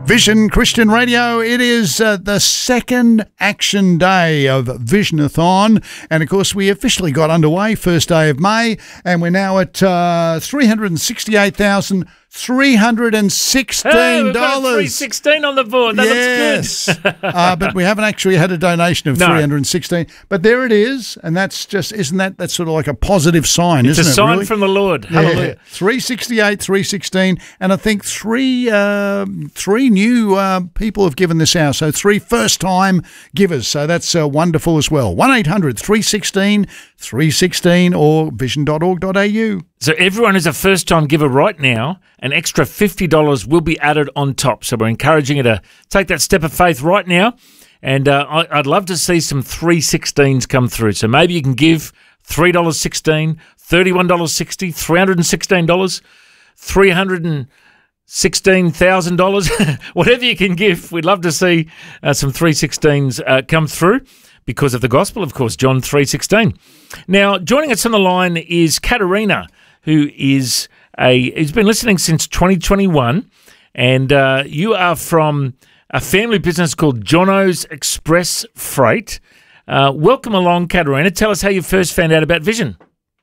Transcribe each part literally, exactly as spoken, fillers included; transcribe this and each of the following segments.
Vision Christian Radio. It is uh, the second action day of Visionathon. And, of course, we officially got underway first day of May, and we're now at uh, three hundred sixty-eight thousand three hundred sixteen dollars. Hey, we've got three sixteen on the board. That yes. looks good. uh, but we haven't actually had a donation of No. three hundred sixteen. But there it is, and that's just, isn't that, that's sort of like a positive sign, It's isn't a it? sign really? from the Lord. Hallelujah. Yeah. three sixty-eight, three sixteen, and I think three uh, three new uh, people have given this out, so three first-time givers, so that's uh, wonderful as well. one eight hundred three one six three one six or vision dot org dot a u. So everyone who's a first-time giver right now, an extra fifty dollars will be added on top. So we're encouraging you to take that step of faith right now. And uh, I, I'd love to see some three sixteens come through. So maybe you can give three dollars sixteen, thirty-one dollars sixty, three hundred sixteen dollars, three hundred sixteen thousand dollars, whatever you can give. We'd love to see uh, some three sixteens uh, come through because of the gospel, of course, John three sixteen. Now, joining us on the line is Katerina, who is a who's been listening since twenty twenty-one, and uh, you are from a family business called Jono's Express Freight. Uh, welcome along, Katerina. Tell us how you first found out about Vision.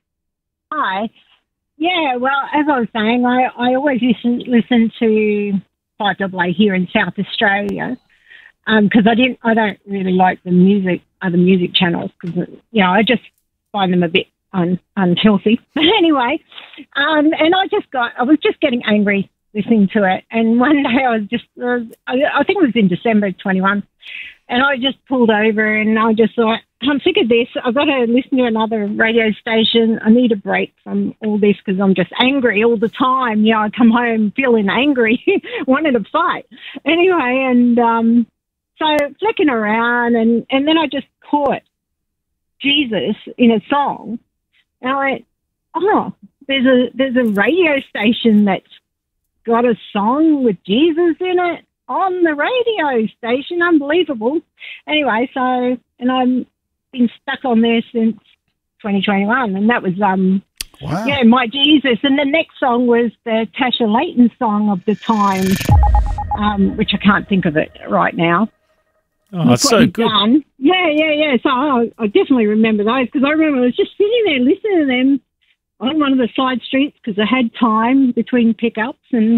Hi. Yeah, well, as I was saying, I, I always listen listen to five A A here in South Australia because I didn't I don't really like the music other music channels because you know I just find them a bit un, unhealthy. But anyway, um, and I just got I was just getting angry listening to it, and one day I was just I, was, I think it was in December twenty-one, and I just pulled over and I just thought, I'm sick of this. I've got to listen to another radio station. I need a break from all this because I'm just angry all the time. You know, I come home feeling angry, wanting to fight. Anyway, and um, so flicking around, and, and then I just caught Jesus in a song. And I went, oh, there's a there's a radio station that's got a song with Jesus in it on the radio station. Unbelievable. Anyway, so, and I'm been stuck on there since twenty twenty-one, and that was um Wow. yeah My Jesus. And the next song was the Tasha Layton song of the time, um which I can't think of it right now. Oh, that's so good. Done. Yeah, yeah, yeah. So I, I definitely remember those because I remember I was just sitting there listening to them on one of the side streets because I had time between pickups, and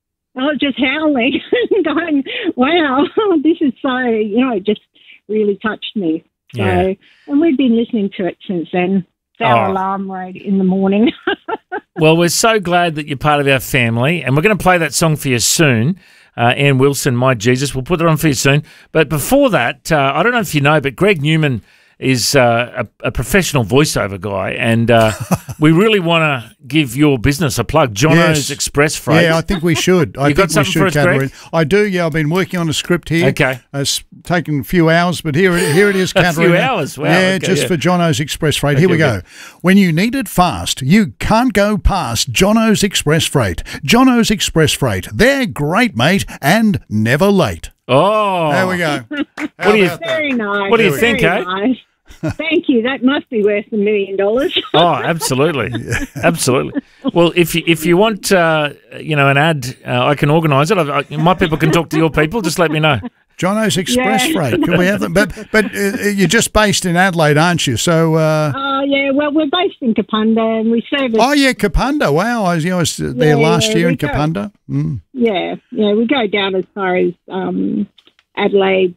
I was just howling and going, wow, this is so, you know, it just really touched me. So, Yeah. and we've been listening to it since then. It's our Oh. alarm rate in the morning. Well, we're so glad that you're part of our family, and we're going to play that song for you soon. Uh, Ann Wilson, My Jesus. We'll put it on for you soon. But before that, uh, I don't know if you know, but Greg Newman is uh, a, a professional voiceover guy, and uh, we really want to give your business a plug, Jono's Yes. Express Freight. Yeah, I think we should. I You think got we something should, for us, Greg? Katerina. I do, yeah. I've been working on a script here. Okay. Uh, It's taken a few hours, but here, it- here it is, A few Katerina. hours? Wow, Yeah, okay, just yeah. for Jono's Express Freight. Here Okay, we go. okay. When you need it fast, you can't go past Jono's Express Freight. Jono's Express Freight. They're great, mate, and never late. Oh. There we go. What do you- Very nice. What do you Very think, eh? nice. Thank you. That must be worth a million dollars. Oh, absolutely, absolutely. Well, if you if you want, uh, you know, an ad, uh, I can organise it. I, I, my people can talk to your people. Just let me know. Jono's Express Yeah. Freight. Can we have them? But but uh, you're just based in Adelaide, aren't you? So. Uh, Oh, yeah. Well, we're based in Kapunda, and we service. oh yeah, Kapunda. Wow, I was, you know, I was there Yeah, last yeah, year we in go. Kapunda. Mm. Yeah, yeah. We go down as far as um, Adelaide,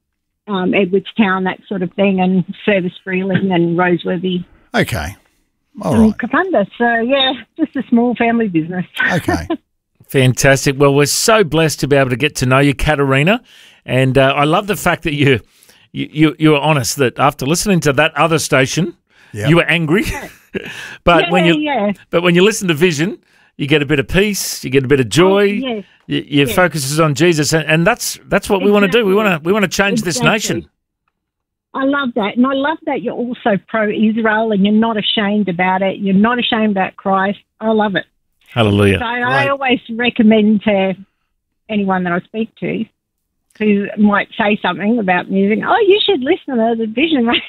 um, Edwardstown, that sort of thing, and service Freeling and Roseworthy Okay. All and right. Kapunda. So, yeah, just a small family business. Okay. Fantastic. Well, we're so blessed to be able to get to know you, Katerina, and uh, I love the fact that you you you, you were honest that after listening to that other station, Yep. you were angry, but yeah, when you yeah. but when you listen to Vision, you get a bit of peace, you get a bit of joy. Oh, yes. Your, your yes. focus is on Jesus, and, and that's that's what we want to do. We want to we want to change this Exactly. nation. I love that. And I love that you're also pro-Israel and you're not ashamed about it. You're not ashamed about Christ. I love it. Hallelujah. So I always recommend to anyone that I speak to who might say something about music, oh, you should listen to the Vision Radio.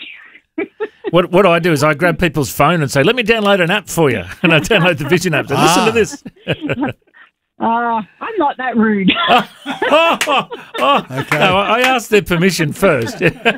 What what I do is I grab people's phone and say, let me download an app for you. And I download the Vision app. So listen Ah. to this. Uh, I'm not that rude. oh, oh, oh. Okay. No, I asked their permission first.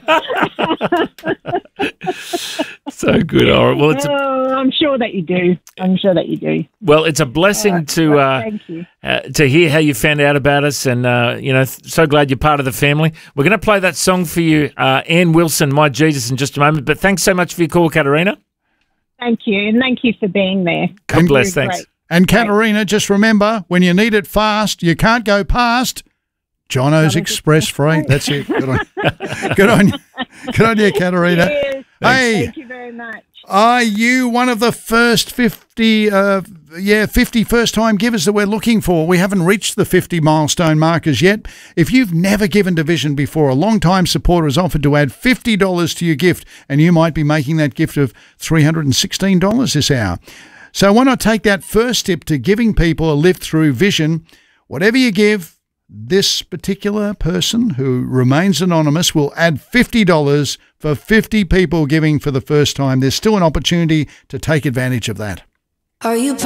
So good. All right. Well, it's a, oh, I'm sure that you do. I'm sure that you do. well, it's a blessing right. to Well, uh, thank you. uh, to hear how you found out about us, and uh, you know, th- so glad you're part of the family. We're going to play that song for you, uh, Ann Wilson, "My Jesus," in just a moment. But thanks so much for your call, Katarina. Thank you, and thank you for being there. God bless. You're Thanks. great. And Katarina, just remember, when you need it fast, you can't go past Jono's Express Freight. That's it. Good on, good on you. Good on you, Katarina. Yes. Hey, Thank you very much. are you one of the first fifty, uh, yeah, fifty first-time givers that we're looking for? We haven't reached the fifty milestone markers yet. If you've never given to Vision before, a long-time supporter has offered to add fifty dollars to your gift, and you might be making that gift of three hundred sixteen dollars this hour. So why not take that first step to giving people a lift through Vision? Whatever you give, this particular person who remains anonymous will add fifty dollars for fifty people giving for the first time. There's still an opportunity to take advantage of that. Are you